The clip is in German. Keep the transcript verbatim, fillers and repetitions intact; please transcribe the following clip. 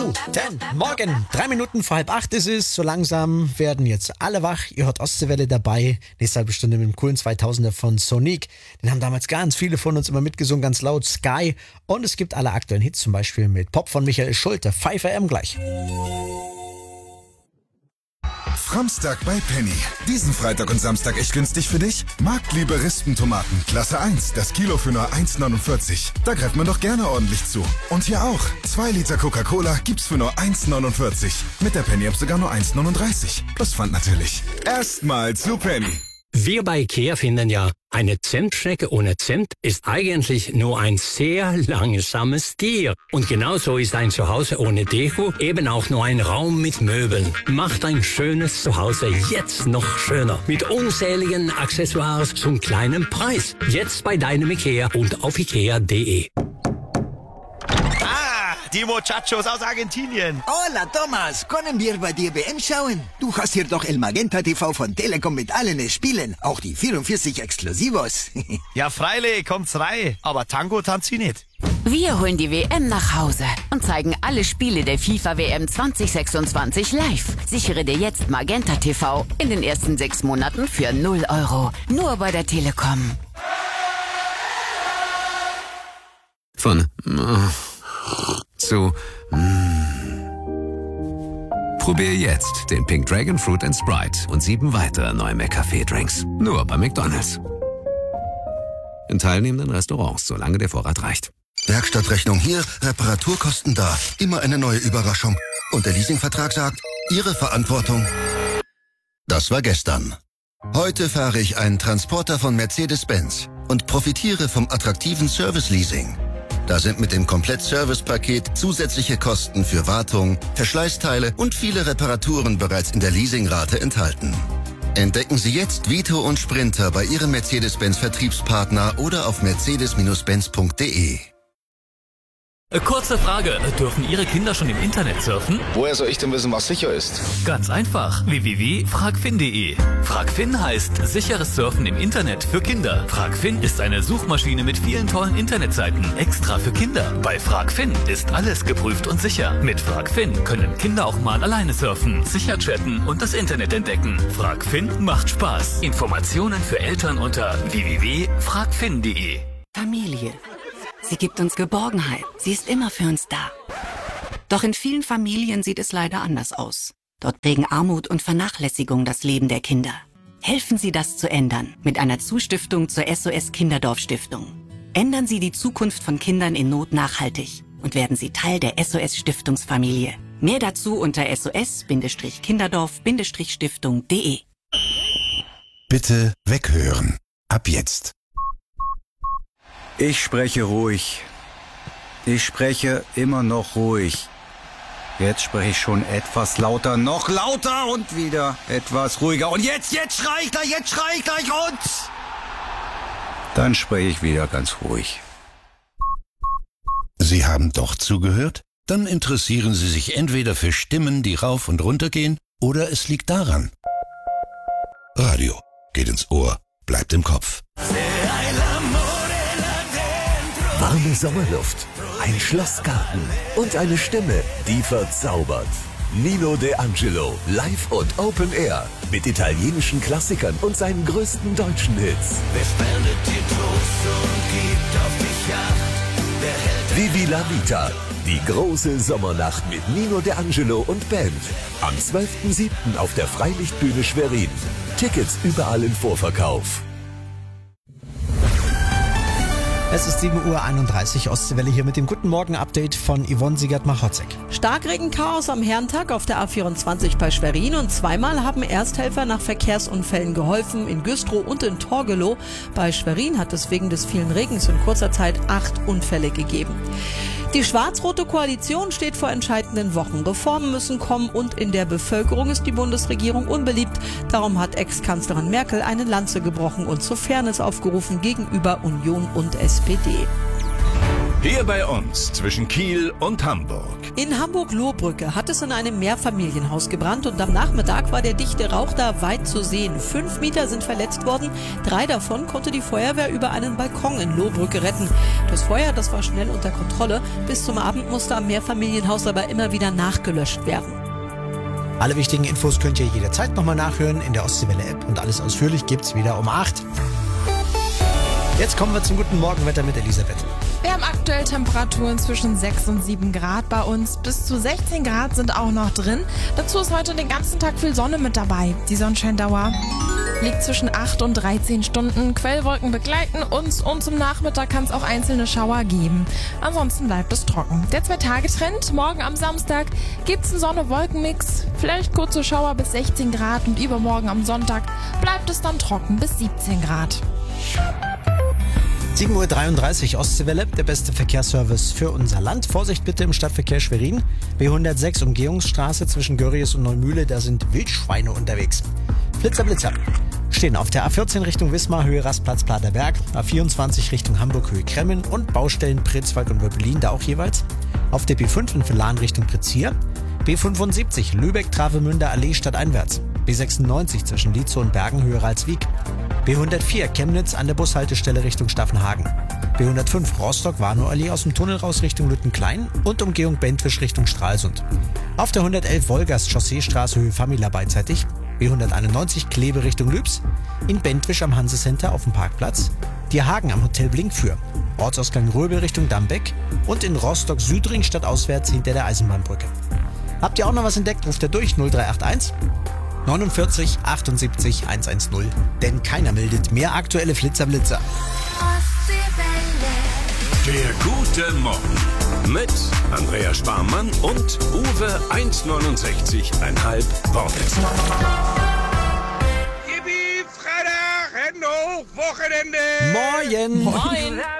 zu Ten. Morgen, drei Minuten vor halb acht ist es. So langsam werden jetzt alle wach. Ihr hört Ostseewelle dabei. Nächste halbe Stunde mit dem coolen zweitausender von Sonic. Den haben damals ganz viele von uns immer mitgesungen, ganz laut. Sky. Und es gibt alle aktuellen Hits, zum Beispiel mit Pop von Michael Schulte. fünf A M gleich. Samstag bei Penny. Diesen Freitag und Samstag echt günstig für dich? Marktliebe Rispentomaten, Klasse eins, das Kilo für nur eins neunundvierzig. Da greift man doch gerne ordentlich zu. Und hier auch. zwei Liter Coca-Cola gibt's für nur eins neunundvierzig. Mit der Penny-App sogar nur eins neununddreißig. Plus Pfand natürlich. Erstmal zu Penny. Wir bei IKEA finden ja, eine Zentschnecke ohne Zimt ist eigentlich nur ein sehr langsames Tier. Und genauso ist ein Zuhause ohne Deko eben auch nur ein Raum mit Möbeln. Macht ein schönes Zuhause jetzt noch schöner. Mit unzähligen Accessoires zum kleinen Preis. Jetzt bei deinem IKEA und auf ikea punkt de. Die Muchachos aus Argentinien. Hola, Thomas. Können wir bei dir W M schauen? Du hast hier doch El Magenta T V von Telekom mit allen Spielen. Auch die vierundvierzig Exklusivos. Ja, freilich, kommt's rein. Aber Tango tanzt sie nicht. Wir holen die W M nach Hause und zeigen alle Spiele der FIFA W M zwanzig sechsundzwanzig live. Sichere dir jetzt Magenta T V in den ersten sechs Monaten für null Euro. Nur bei der Telekom. Von oh, zu mm. Probier jetzt den Pink Dragon Fruit and Sprite und sieben weitere neue McCafé-Drinks. Nur bei McDonald's. In teilnehmenden Restaurants, solange der Vorrat reicht. Werkstattrechnung hier, Reparaturkosten da. Immer eine neue Überraschung. Und der Leasingvertrag sagt, Ihre Verantwortung. Das war gestern. Heute fahre ich einen Transporter von Mercedes-Benz und profitiere vom attraktiven Service-Leasing. Da sind mit dem Komplett-Service-Paket zusätzliche Kosten für Wartung, Verschleißteile und viele Reparaturen bereits in der Leasingrate enthalten. Entdecken Sie jetzt Vito und Sprinter bei Ihrem Mercedes-Benz-Vertriebspartner oder auf mercedes Benz punkt de. Kurze Frage, dürfen Ihre Kinder schon im Internet surfen? Woher soll ich denn wissen, was sicher ist? Ganz einfach, w w w punkt fragfin punkt de. Fragfin heißt sicheres Surfen im Internet für Kinder. Fragfin ist eine Suchmaschine mit vielen tollen Internetseiten, extra für Kinder. Bei Fragfin ist alles geprüft und sicher. Mit Fragfin können Kinder auch mal alleine surfen, sicher chatten und das Internet entdecken. Fragfin macht Spaß. Informationen für Eltern unter w w w punkt fragfin punkt de. Familie. Sie gibt uns Geborgenheit. Sie ist immer für uns da. Doch in vielen Familien sieht es leider anders aus. Dort prägen Armut und Vernachlässigung das Leben der Kinder. Helfen Sie das zu ändern mit einer Zustiftung zur S O S Kinderdorf Stiftung. Ändern Sie die Zukunft von Kindern in Not nachhaltig und werden Sie Teil der S O S Stiftungsfamilie. Mehr dazu unter S O S Kinderdorf Stiftung punkt de. Bitte weghören. Ab jetzt. Ich spreche ruhig. Ich spreche immer noch ruhig. Jetzt spreche ich schon etwas lauter, noch lauter und wieder etwas ruhiger. Und jetzt, jetzt schrei ich gleich, jetzt schrei ich gleich und... Dann spreche ich wieder ganz ruhig. Sie haben doch zugehört? Dann interessieren Sie sich entweder für Stimmen, die rauf und runter gehen, oder es liegt daran. Radio geht ins Ohr, bleibt im Kopf. Warme Sommerluft, ein Schlossgarten und eine Stimme, die verzaubert. Nino D'Angelo, live und Open Air, mit italienischen Klassikern und seinen größten deutschen Hits. Wer spendet dir Trost und gibt auf dich Acht? Wer hält Vivi la Vita, die große Sommernacht mit Nino D'Angelo und Band. Am zwölften siebten auf der Freilichtbühne Schwerin. Tickets überall im Vorverkauf. Es ist sieben Uhr einunddreißig, Ostseewelle hier mit dem Guten Morgen-Update von Yvonne Siegert-Machotzek. Starkregenchaos am Herrentag auf der A vierundzwanzig bei Schwerin und zweimal haben Ersthelfer nach Verkehrsunfällen geholfen, in Güstrow und in Torgelow. Bei Schwerin hat es wegen des vielen Regens in kurzer Zeit acht Unfälle gegeben. Die schwarz-rote Koalition steht vor entscheidenden Wochen. Reformen müssen kommen und in der Bevölkerung ist die Bundesregierung unbeliebt. Darum hat Ex-Kanzlerin Merkel eine Lanze gebrochen und zur Fairness aufgerufen gegenüber Union und S P D. Hier bei uns zwischen Kiel und Hamburg. In Hamburg-Lohbrücke hat es in einem Mehrfamilienhaus gebrannt und am Nachmittag war der dichte Rauch da weit zu sehen. Fünf Mieter sind verletzt worden. Drei davon konnte die Feuerwehr über einen Balkon in Lohbrücke retten. Das Feuer, das war schnell unter Kontrolle. Bis zum Abend musste am Mehrfamilienhaus aber immer wieder nachgelöscht werden. Alle wichtigen Infos könnt ihr jederzeit nochmal nachhören in der Ostseewelle-App und alles ausführlich gibt's wieder um acht. Jetzt kommen wir zum guten Morgenwetter mit Elisabeth. Wir haben aktuell Temperaturen zwischen sechs und sieben Grad bei uns. Bis zu sechzehn Grad sind auch noch drin. Dazu ist heute den ganzen Tag viel Sonne mit dabei. Die Sonnenscheindauer liegt zwischen acht und dreizehn Stunden. Quellwolken begleiten uns und zum Nachmittag kann es auch einzelne Schauer geben. Ansonsten bleibt es trocken. Der Zwei-Tage-Trend: morgen am Samstag gibt es einen Sonne-Wolken-Mix. Vielleicht kurze Schauer bis sechzehn Grad und übermorgen am Sonntag bleibt es dann trocken bis siebzehn Grad. sieben Uhr dreiunddreißig Ostseewelle, der beste Verkehrsservice für unser Land. Vorsicht bitte im Stadtverkehr Schwerin. B hundertsechs Umgehungsstraße zwischen Görries und Neumühle, da sind Wildschweine unterwegs. Flitzer, Blitzer. Stehen auf der A vierzehn Richtung Wismar, Höhe Rastplatz Platerberg, A vierundzwanzig Richtung Hamburg, Höhe Kremmen und Baustellen Pritzwalk und Wöppelin, da auch jeweils. Auf der B fünf in Verlan Richtung Pritzhier, B fünfundsiebzig Lübeck, Travemünder Allee stadteinwärts, B sechsundneunzig zwischen Lietzow und Bergen, Höhe Ralswiek, B hundertvier Chemnitz an der Bushaltestelle Richtung Staffenhagen, B hundertfünf Rostock, Warnow Allee aus dem Tunnel raus Richtung Lüttenklein und Umgehung Bentwisch Richtung Stralsund. Auf der hundertelf Wolgast Chausseestraße, Höhe Famila beidseitig, B hunderteinundneunzig Kleve Richtung Lübs, in Bentwisch am Hansecenter auf dem Parkplatz, Dierhagen am Hotel Blinkfür, Ortsausgang Röbel Richtung Dambeck und in Rostock Südring stadtauswärts hinter der Eisenbahnbrücke. Habt ihr auch noch was entdeckt, ruft ihr durch null drei acht eins neunundvierzig achtundsiebzig hundertzehn, denn keiner meldet mehr aktuelle Flitzerblitzer. Der gute Morgen mit Andrea Sparmann und Uwe eins neunundsechzig Komma fünf Wortwitz. Yippie, Freitag, Hände hoch, Wochenende! Moin! Moin!